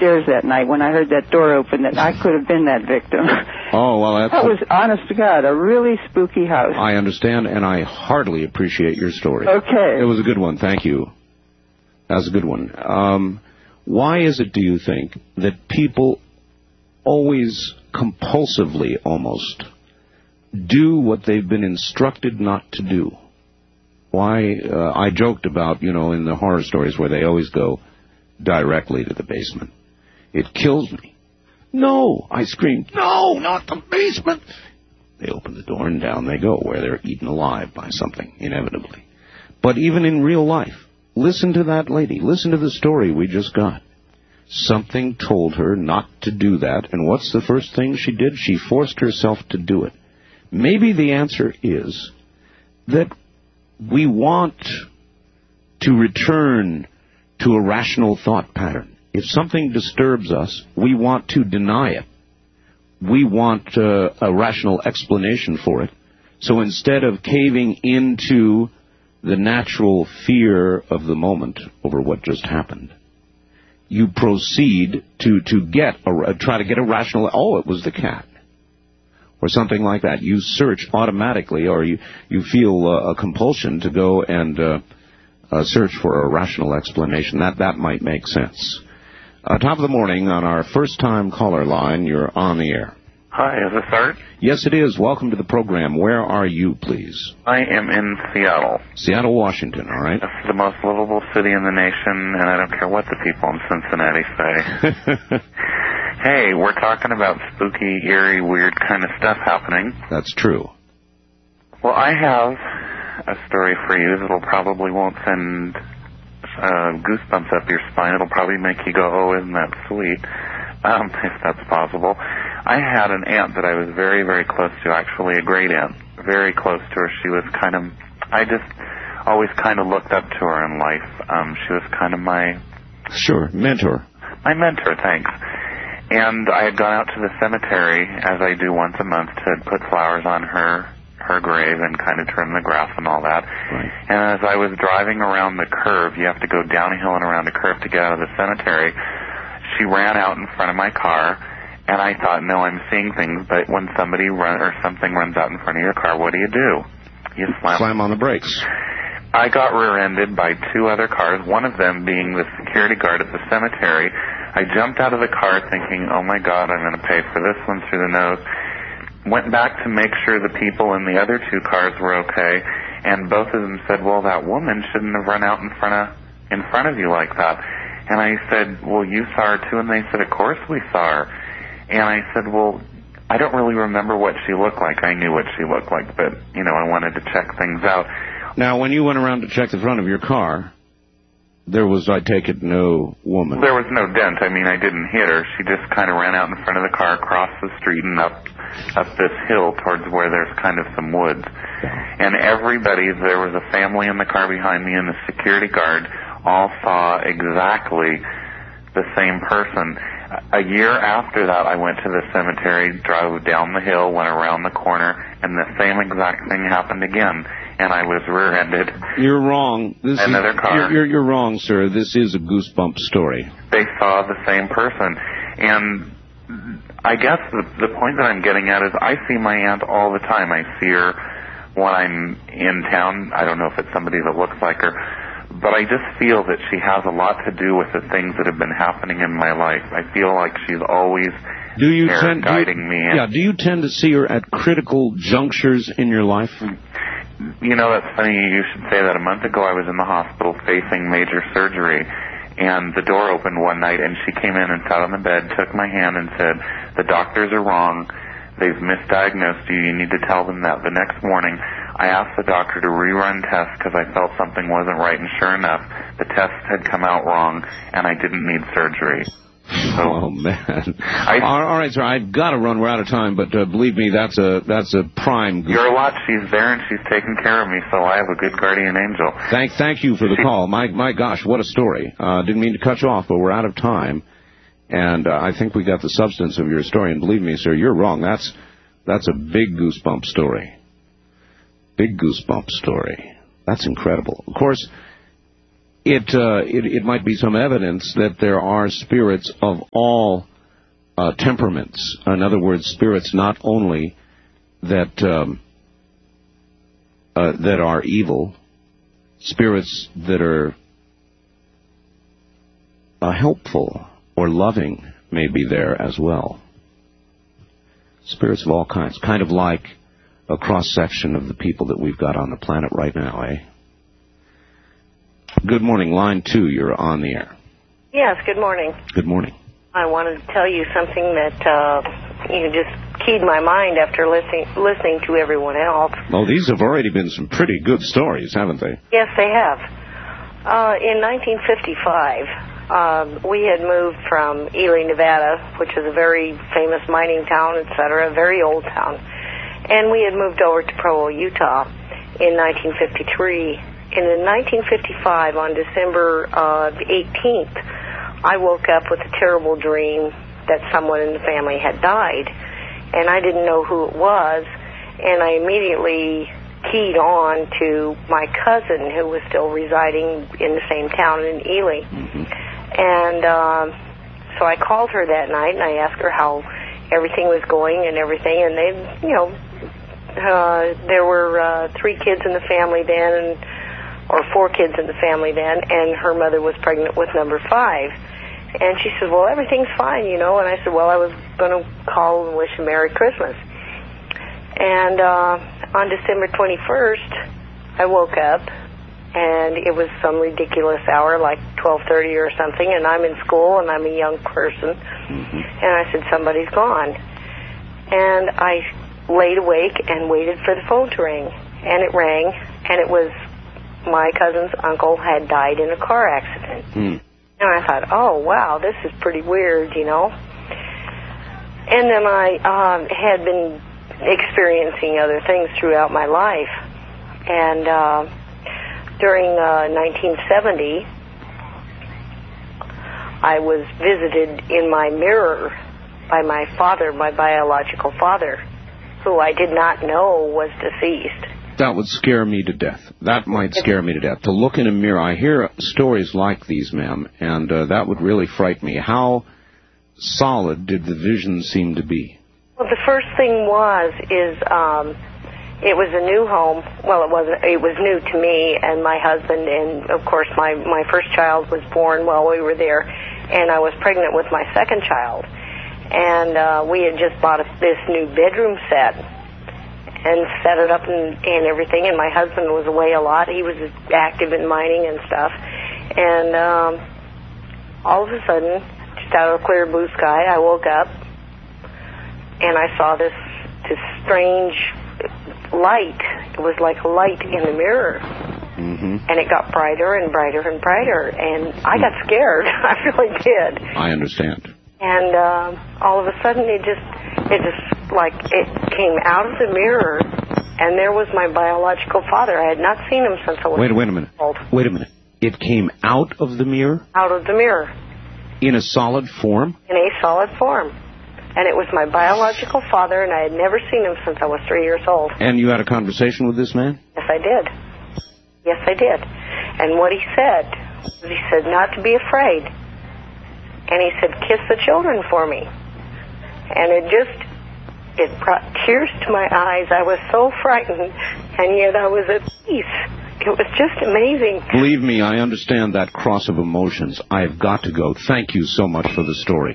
upstairs that night when I heard that door open that I could have been that victim. Oh, well, that was, honest to God, a really spooky house. I understand, and I heartily appreciate your story. Okay. It was a good one. Thank you. That was a good one. Why is it, do you think, that people always compulsively almost do what they've been instructed not to do? Why? I joked about, in the horror stories where they always go directly to the basement. It kills me. No, I screamed, no, not the basement. They open the door and down they go, where they're eaten alive by something, inevitably. But even in real life, listen to that lady. Listen to the story we just got. Something told her not to do that, and what's the first thing she did? She forced herself to do it. Maybe the answer is that we want to return to a rational thought pattern. If something disturbs us, we want to deny it. We want a rational explanation for it. So instead of caving into the natural fear of the moment over what just happened, you proceed to try to get a rational, it was the cat, or something like that. You search automatically, or you feel a compulsion to go and search for a rational explanation. That might make sense. Top of the morning on our first-time caller line. You're on the air. Hi, is this Art? Yes, it is. Welcome to the program. Where are you, please? I am in Seattle. Seattle, Washington, all right. It's the most livable city in the nation, and I don't care what the people in Cincinnati say. Hey, we're talking about spooky, eerie, weird kind of stuff happening. That's true. Well, I have a story for you that'll probably won't send goosebumps up your spine. It'll probably make you go, oh, isn't that sweet, if that's possible. I had an aunt that I was very, very close to, actually a great aunt, very close to her. She was I just always kind of looked up to her in life. She was kind of my... Sure, mentor. My mentor, thanks. And I had gone out to the cemetery, as I do once a month, to put flowers on her grave and kind of trim the grass and all that. Right. And as I was driving around the curve, you have to go down a hill and around a curve to get out of the cemetery, she ran out in front of my car, and I thought, no, I'm seeing things, but when somebody something runs out in front of your car, what do? You slam on the brakes. I got rear-ended by two other cars, one of them being the security guard at the cemetery. I jumped out of the car thinking, oh my God, I'm going to pay for this one through the nose. Went back to make sure the people in the other two cars were okay, and both of them said, well, that woman shouldn't have run out in front of you like that. And I said, well, you saw her too? And they said, of course we saw her. And I said, well, I don't really remember what she looked like. I knew what she looked like, but, I wanted to check things out. Now, when you went around to check the front of your car, there was, I take it, no woman. There was no dent. I mean, I didn't hit her. She just kind of ran out in front of the car, across the street, and up this hill towards where there's kind of some woods. And there was a family in the car behind me and the security guard all saw exactly the same person. A year after that, I went to the cemetery, drove down the hill, went around the corner, and the same exact thing happened again. And I was rear-ended. You're wrong. Another car. You're wrong, sir. This is a goosebump story. They saw the same person. And I guess the point that I'm getting at is I see my aunt all the time. I see her when I'm in town. I don't know if it's somebody that looks like her. But I just feel that she has a lot to do with the things that have been happening in my life. I feel like she's always guiding me. Yeah, do you tend to see her at critical junctures in your life? That's funny you should say that. A month ago I was in the hospital facing major surgery, and the door opened one night, and she came in and sat on the bed, took my hand and said, the doctors are wrong. They've misdiagnosed you. You need to tell them that. The next morning, I asked the doctor to rerun tests because I felt something wasn't right, and sure enough, the tests had come out wrong, and I didn't need surgery. So, oh, man. All right, sir, I've got to run. We're out of time, but believe me, that's a prime... You're a lot. She's there, and she's taking care of me, so I have a good guardian angel. Thank you for the call. My gosh, what a story. Didn't mean to cut you off, but we're out of time. And I think we got the substance of your story. And believe me, sir, you're wrong. That's a big goosebump story. Big goosebump story. That's incredible. Of course, it might be some evidence that there are spirits of all temperaments. In other words, spirits not only that are evil, spirits that are helpful or loving may be there as well. Spirits of all kinds, kind of like a cross-section of the people that we've got on the planet right now, eh? Good morning, line 2, you're on the air. Yes, good morning. Good morning. I wanted to tell you something that just keyed my mind after listening to everyone else. Well, these have already been some pretty good stories, haven't they? Yes, they have. In 1955, we had moved from Ely, Nevada, which is a very famous mining town, etc., a very old town, and we had moved over to Provo, Utah in 1953. And in 1955, on December 18th, I woke up with a terrible dream that someone in the family had died, and I didn't know who it was, and I immediately keyed on to my cousin who was still residing in the same town in Ely. Mm-hmm. And so I called her that night, and I asked her how everything was going and everything, and there were 3 kids in the family then, or 4 kids in the family then, and her mother was pregnant with number 5. And she said, well, everything's fine, and I said, well, I was going to call and wish a Merry Christmas. And on December 21st, I woke up, and it was some ridiculous hour, like 12:30 or something, and I'm in school, and I'm a young person. Mm-hmm. And I said, somebody's gone. And I laid awake and waited for the phone to ring. And it rang, and it was my cousin's uncle had died in a car accident. Mm. And I thought, oh, wow, this is pretty weird, And then I had been experiencing other things throughout my life. And during 1970, I was visited in my mirror by my father, my biological father, who I did not know was deceased. That would scare me to death. That might scare me to death. To look in a mirror, I hear stories like these, ma'am, and that would really frighten me. How solid did the vision seem to be? Well, the first thing is it was a new home. Well, it was new to me and my husband, and of course my first child was born while we were there, and I was pregnant with my second child. And we had just bought this new bedroom set and set it up and everything, and my husband was away a lot. He was active in mining and stuff. And all of a sudden, just out of a clear blue sky, I woke up, and I saw this strange light. It was like a light in the mirror. Mm-hmm. And it got brighter and brighter and brighter, and I got scared. I really did. I understand. And all of a sudden, it just like it came out of the mirror, and there was my biological father. I had not seen him since I was Wait a minute. old. Wait a minute. It came out of the mirror? Out of the mirror. In a solid form? In a solid form. And it was my biological father, and I had never seen him since I was 3 years old. And you had a conversation with this man? Yes, I did. Yes, I did. And what he said not to be afraid. And he said, kiss the children for me. And it brought tears to my eyes. I was so frightened, and yet I was at peace. It was just amazing. Believe me, I understand that cross of emotions. I've got to go. Thank you so much for the story.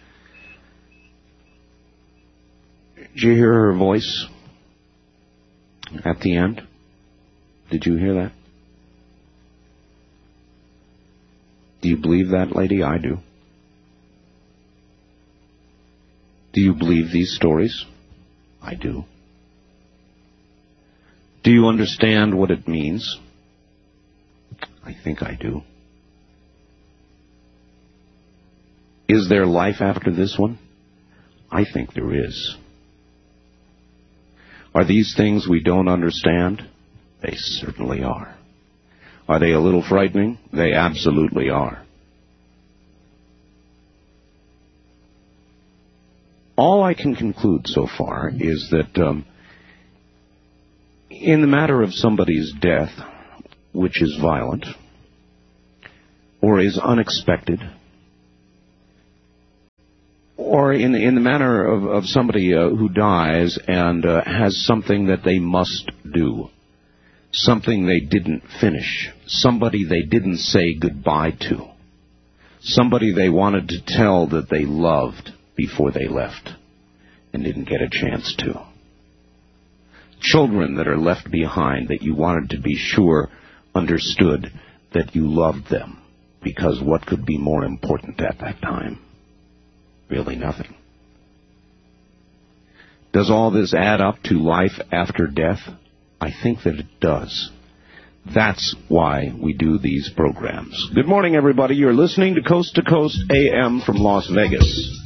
Did you hear her voice at the end? Did you hear that? Do you believe that, lady? I do. Do you believe these stories? I do. Do you understand what it means? I think I do. Is there life after this one? I think there is. Are these things we don't understand? They certainly are. Are they a little frightening? They absolutely are. All I can conclude so far is that in the matter of somebody's death, which is violent, or is unexpected, or in the manner of somebody who dies and has something that they must do, something they didn't finish, somebody they didn't say goodbye to, somebody they wanted to tell that they loved before they left and didn't get a chance to. Children that are left behind that you wanted to be sure understood that you loved them, because what could be more important at that time? Really nothing. Does all this add up to life after death? I think that it does. That's why we do these programs. Good morning, everybody. You're listening to Coast AM from Las Vegas.